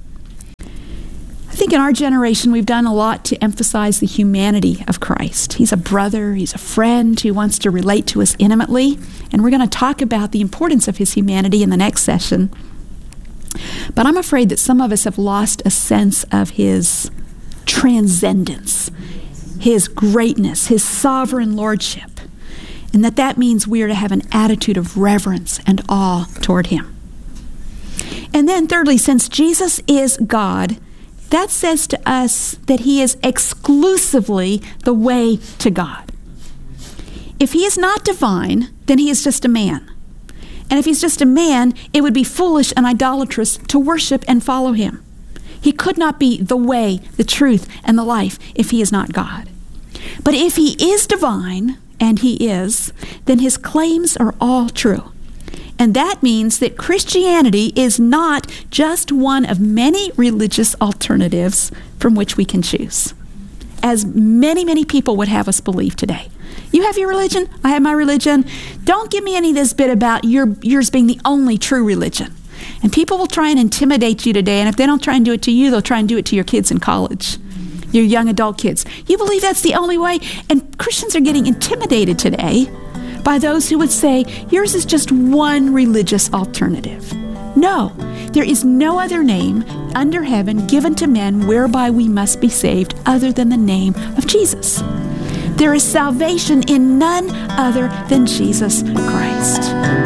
I think in our generation we've done a lot to emphasize the humanity of Christ. He's a brother, he's a friend who wants to relate to us intimately, and we're going to talk about the importance of his humanity in the next session. But I'm afraid that some of us have lost a sense of his transcendence, his greatness, his sovereign lordship, and that that means we are to have an attitude of reverence and awe toward him. And then thirdly, since Jesus is God, that says to us that he is exclusively the way to God. If he is not divine, then he is just a man. And if he's just a man, it would be foolish and idolatrous to worship and follow him. He could not be the way, the truth, and the life if he is not God. But if he is divine, and he is, then his claims are all true. And that means that Christianity is not just one of many religious alternatives from which we can choose, as many, many people would have us believe today. You have your religion, I have my religion. Don't give me any of this bit about your, yours being the only true religion. And people will try and intimidate you today, and if they don't try and do it to you, they'll try and do it to your kids in college, your young adult kids. You believe that's the only way? And Christians are getting intimidated today by those who would say, yours is just one religious alternative. No, there is no other name under heaven given to men whereby we must be saved other than the name of Jesus. There is salvation in none other than Jesus Christ.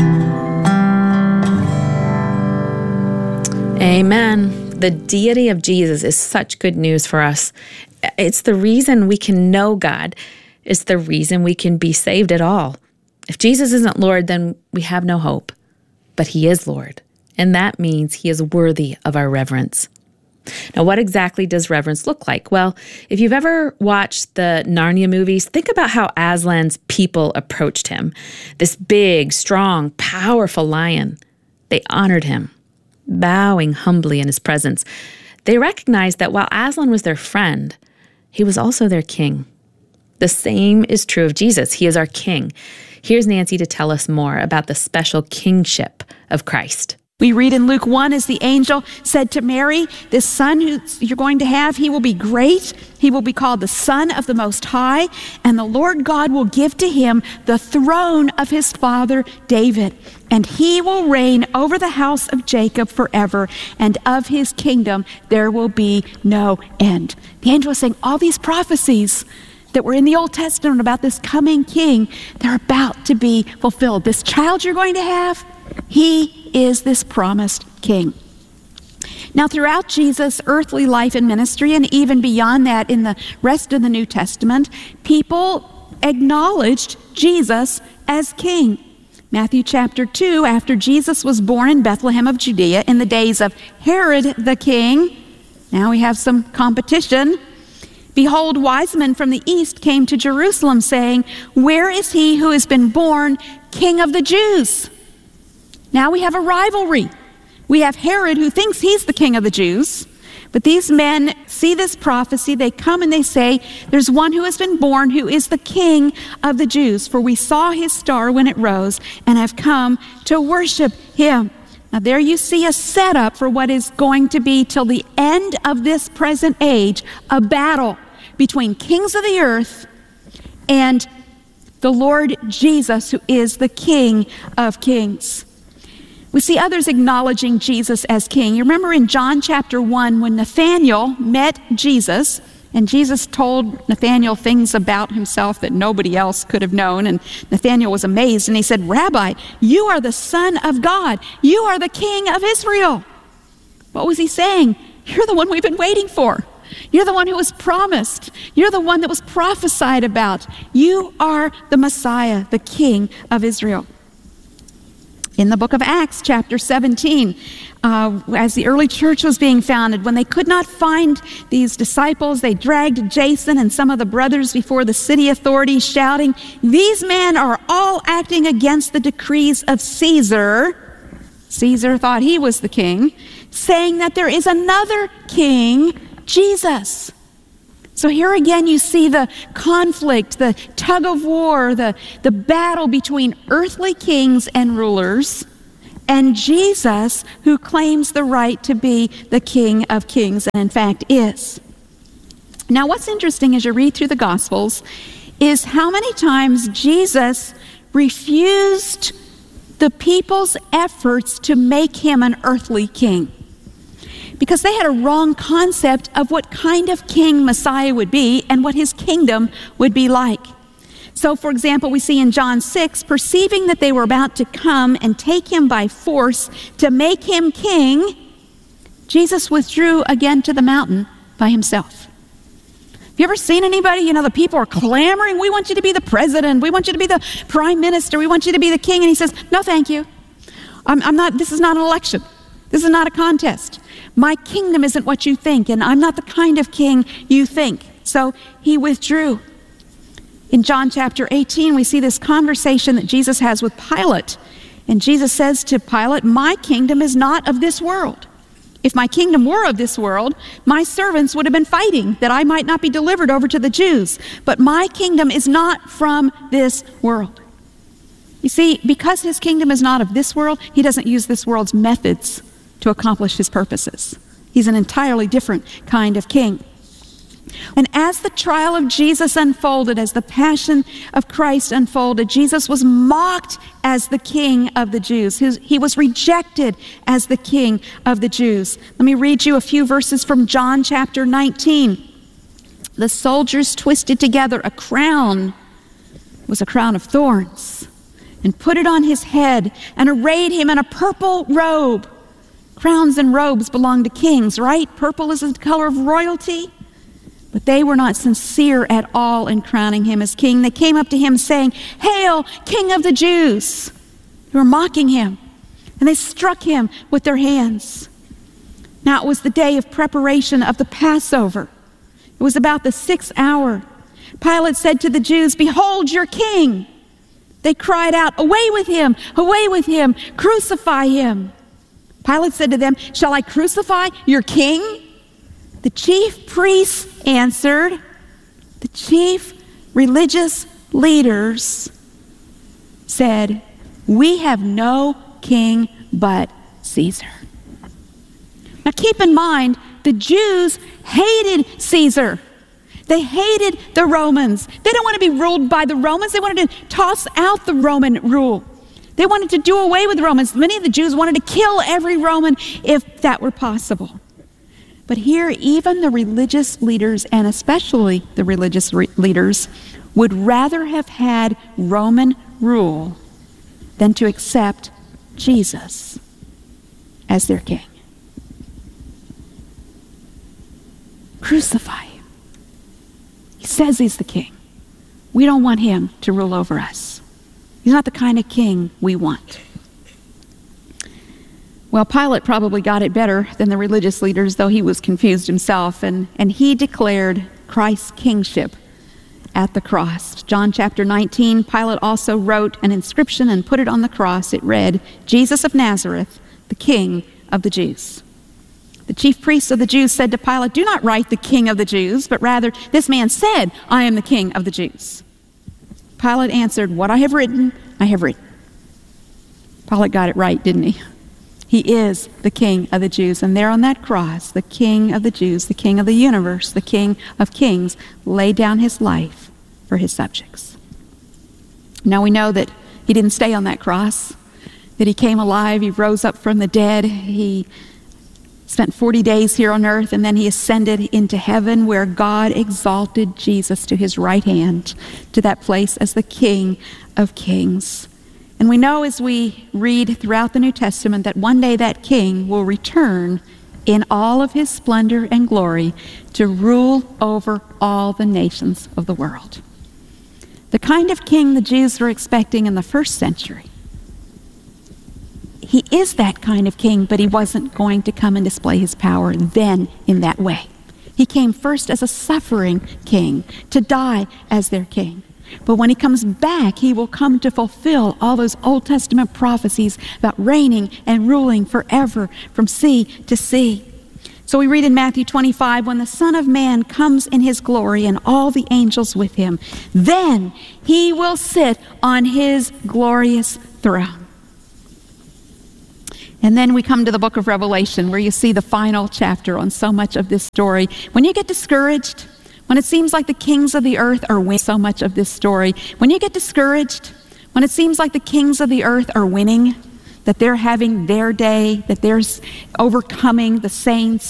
Amen. The deity of Jesus is such good news for us. It's the reason we can know God. It's the reason we can be saved at all. If Jesus isn't Lord, then we have no hope. But he is Lord, and that means he is worthy of our reverence. Now, what exactly does reverence look like? Well, if you've ever watched the Narnia movies, think about how Aslan's people approached him. This big, strong, powerful lion. They honored him, bowing humbly in his presence. They recognized that while Aslan was their friend, he was also their king. The same is true of Jesus. He is our king. Here's Nancy to tell us more about the special kingship of Christ.
We read in Luke one, as the angel said to Mary, this son who you're going to have, he will be great. He will be called the Son of the Most High, and the Lord God will give to him the throne of his father David, and he will reign over the house of Jacob forever, and of his kingdom there will be no end. The angel is saying all these prophecies that were in the Old Testament about this coming king, they're about to be fulfilled. This child you're going to have, he is this promised king. Now, throughout Jesus' earthly life and ministry, and even beyond that in the rest of the New Testament, people acknowledged Jesus as king. Matthew chapter two, after Jesus was born in Bethlehem of Judea in the days of Herod the king, now we have some competition. Behold, wise men from the east came to Jerusalem, saying, where is he who has been born King of the Jews? Now we have a rivalry. We have Herod, who thinks he's the king of the Jews. But these men see this prophecy. They come and they say, there's one who has been born who is the king of the Jews. For we saw his star when it rose and have come to worship him. Now there you see a setup for what is going to be till the end of this present age, a battle between kings of the earth and the Lord Jesus, who is the King of kings. We see others acknowledging Jesus as king. You remember in John chapter one when Nathanael met Jesus, and Jesus told Nathanael things about himself that nobody else could have known, and Nathanael was amazed, and he said, Rabbi, you are the Son of God. You are the King of Israel. What was he saying? You're the one we've been waiting for. You're the one who was promised. You're the one that was prophesied about. You are the Messiah, the King of Israel. In the book of Acts, chapter seventeen, uh, as the early church was being founded, when they could not find these disciples, they dragged Jason and some of the brothers before the city authorities, shouting, these men are all acting against the decrees of Caesar. Caesar thought he was the king, saying that there is another king, Jesus. So here again you see the conflict, the tug of war, the, the battle between earthly kings and rulers and Jesus, who claims the right to be the King of Kings, and in fact is. Now what's interesting as you read through the Gospels is how many times Jesus refused the people's efforts to make him an earthly king, because they had a wrong concept of what kind of king Messiah would be and what his kingdom would be like. So, for example, we see in John six, perceiving that they were about to come and take him by force to make him king, Jesus withdrew again to the mountain by himself. Have you ever seen anybody, you know, the people are clamoring, we want you to be the president, we want you to be the prime minister, we want you to be the king, and he says, no, thank you. I'm, I'm not, this is not an election. This is not a contest. My kingdom isn't what you think, and I'm not the kind of king you think. So he withdrew. In John chapter eighteen, we see this conversation that Jesus has with Pilate. And Jesus says to Pilate, my kingdom is not of this world. If my kingdom were of this world, my servants would have been fighting that I might not be delivered over to the Jews. But my kingdom is not from this world. You see, because his kingdom is not of this world, he doesn't use this world's methods to accomplish his purposes. He's an entirely different kind of king. And as the trial of Jesus unfolded, as the passion of Christ unfolded, Jesus was mocked as the King of the Jews. He was rejected as the King of the Jews. Let me read you a few verses from John chapter nineteen. The soldiers twisted together a crown. It was a crown of thorns, and put it on his head, and arrayed him in a purple robe. Crowns and robes belong to kings, right? Purple is the color of royalty. But they were not sincere at all in crowning him as king. They came up to him saying, "Hail, King of the Jews!" They were mocking him, and they struck him with their hands. Now it was the day of preparation of the Passover. It was about the sixth hour. Pilate said to the Jews, "Behold your king!" They cried out, "Away with him! Away with him! Crucify him!" Pilate said to them, "Shall I crucify your king?" The chief priests answered, the chief religious leaders said, "We have no king but Caesar." Now keep in mind, the Jews hated Caesar. They hated the Romans. They didn't want to be ruled by the Romans. They wanted to toss out the Roman rule. They wanted to do away with the Romans. Many of the Jews wanted to kill every Roman if that were possible. But here, even the religious leaders, and especially the religious re- leaders, would rather have had Roman rule than to accept Jesus as their king. Crucify him. He says he's the king. We don't want him to rule over us. He's not the kind of king we want. Well, Pilate probably got it better than the religious leaders, though he was confused himself, and, and he declared Christ's kingship at the cross. John chapter nineteen, Pilate also wrote an inscription and put it on the cross. It read, "Jesus of Nazareth, the King of the Jews." The chief priests of the Jews said to Pilate, "Do not write the King of the Jews, but rather, this man said, 'I am the King of the Jews.'" Pilate answered, "What I have written, I have written." Pilate got it right, didn't he? He is the King of the Jews. And there on that cross, the King of the Jews, the King of the universe, the King of kings, laid down his life for his subjects. Now we know that he didn't stay on that cross, that he came alive, he rose up from the dead, he spent forty days here on earth, and then he ascended into heaven, where God exalted Jesus to his right hand, to that place as the King of kings. And we know as we read throughout the New Testament that one day that king will return in all of his splendor and glory to rule over all the nations of the world. The kind of king the Jews were expecting in the first century. He is that kind of king, but he wasn't going to come and display his power then in that way. He came first as a suffering king, to die as their king. But when he comes back, he will come to fulfill all those Old Testament prophecies about reigning and ruling forever from sea to sea. So we read in Matthew twenty-five, when the Son of Man comes in his glory and all the angels with him, then he will sit on his glorious throne. And then we come to the book of Revelation, where you see the final chapter on so much of this story. When you get discouraged, when it seems like the kings of the earth are winning so much of this story, when you get discouraged, when it seems like the kings of the earth are winning, that they're having their day, that they're overcoming the saints,